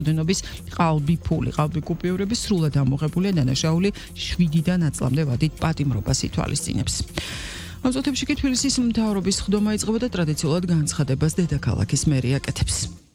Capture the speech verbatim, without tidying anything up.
ოდენობის ყალბი ფული, ყალბი კუპიურები სრულად ამოღებულია, დანაშაული შვიდიდან ათამდე ვადით პატიმრობას ითვალისწინებს. ამ წუთებში კი თბილისის მთავრობის სხდომა იწყება და ტრადიციულად განცხადებას დედაქალაქის მერია აკეთებს.